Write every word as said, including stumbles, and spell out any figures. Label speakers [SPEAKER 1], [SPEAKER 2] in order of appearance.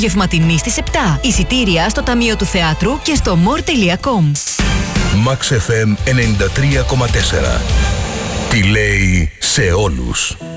[SPEAKER 1] Απογευματινή στις επτά. Εισιτήρια στο Ταμείο του Θεάτρου και στο more τελεία com.
[SPEAKER 2] Max εφ εμ ενενήντα τρία κόμμα τέσσερα. Τι λέει σε όλους.